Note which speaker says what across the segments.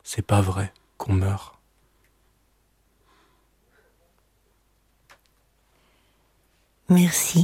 Speaker 1: c'est pas vrai qu'on meurt.
Speaker 2: Merci.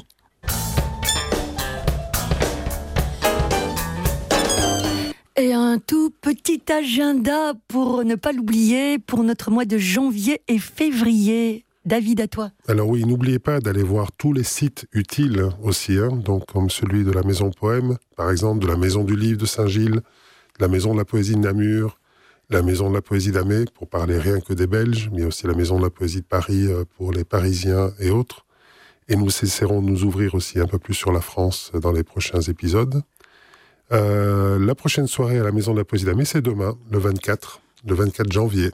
Speaker 2: Et un tout petit agenda pour ne pas l'oublier pour notre mois de janvier et février. David, à toi.
Speaker 3: Alors oui, n'oubliez pas d'aller voir tous les sites utiles aussi, donc comme celui de la Maison Poème, par exemple, de la Maison du Livre de Saint-Gilles, de la Maison de la Poésie de Namur, la Maison de la Poésie d'Amé, pour parler rien que des Belges, mais aussi la Maison de la Poésie de Paris pour les Parisiens et autres. Et nous essaierons de nous ouvrir aussi un peu plus sur la France dans les prochains épisodes. La prochaine soirée à la Maison de la Poésie d'Amé, c'est demain, le 24 janvier,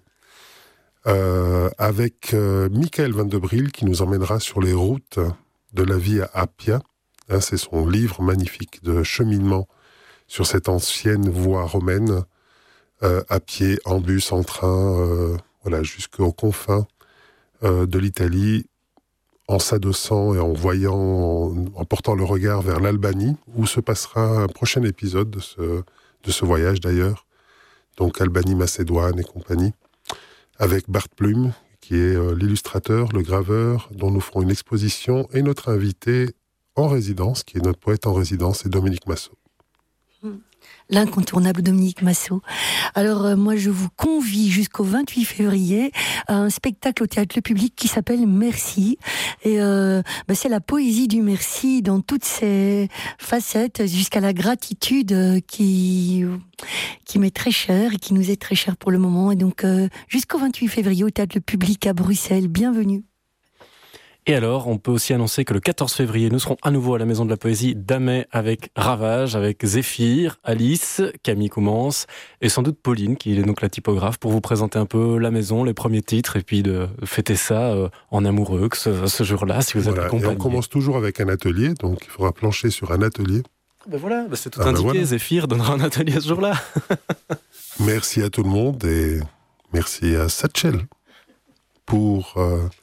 Speaker 3: avec Michael Van de Bril qui nous emmènera sur les routes de la vie à Appia. C'est son livre magnifique de cheminement sur cette ancienne voie romaine, à pied, en bus, en train, jusqu'aux confins de l'Italie, en s'adossant et en voyant, en portant le regard vers l'Albanie, où se passera un prochain épisode de ce voyage d'ailleurs. Donc Albanie, Macédoine et compagnie, avec Bart Plume, qui est l'illustrateur, le graveur, dont nous ferons une exposition, et notre invité en résidence, qui est notre poète en résidence, c'est Dominique Masseau.
Speaker 2: L'incontournable Dominique Masseau. Alors moi je vous convie jusqu'au 28 février à un spectacle au Théâtre Le Public qui s'appelle Merci. Et c'est la poésie du merci dans toutes ses facettes, jusqu'à la gratitude qui m'est très chère et qui nous est très chère pour le moment. Et donc jusqu'au 28 février au Théâtre Le Public à Bruxelles. Bienvenue.
Speaker 1: Et alors, on peut aussi annoncer que le 14 février, nous serons à nouveau à la Maison de la Poésie d'Amay avec Ravage, avec Zéphyr, Alice, Camille Coumans et sans doute Pauline, qui est donc la typographe, pour vous présenter un peu la maison, les premiers titres, et puis de fêter ça en amoureux, que ce jour-là, si vous êtes accompagné.
Speaker 3: Et on commence toujours avec un atelier, donc il faudra plancher sur un atelier.
Speaker 1: C'est tout indiqué, voilà. Zéphyr donnera un atelier ce jour-là.
Speaker 3: Merci à tout le monde et merci à Satchel pour...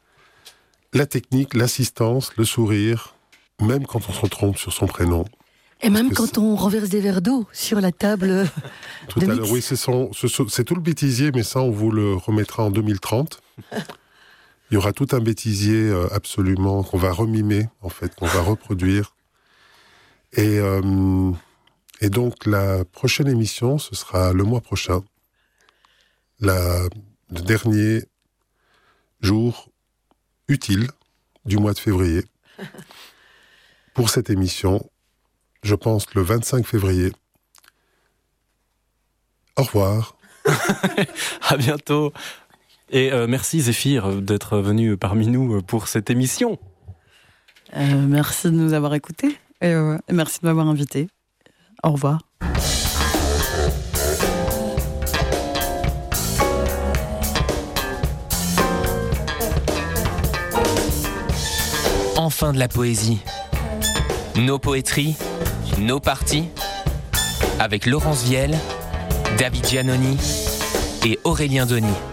Speaker 3: la technique, l'assistance, le sourire, même quand on se trompe sur son prénom.
Speaker 2: Et même quand on renverse des verres d'eau sur la table.
Speaker 3: Tout à l'heure, oui, c'est tout le bêtisier, mais ça, on vous le remettra en 2030. Il y aura tout un bêtisier absolument qu'on va remimer, en fait, qu'on va reproduire. Et donc, la prochaine émission, ce sera le mois prochain. Le dernier jour utile du mois de février pour cette émission, je pense le 25 février. Au revoir.
Speaker 1: À bientôt. Et merci Zéphyr d'être venu parmi nous pour cette émission.
Speaker 4: Merci de nous avoir écoutés et merci de m'avoir invité. Au revoir.
Speaker 5: Enfin de la poésie. Nos poétries, nos parties, avec Laurence Viel, David Giannoni et Aurélien Denis.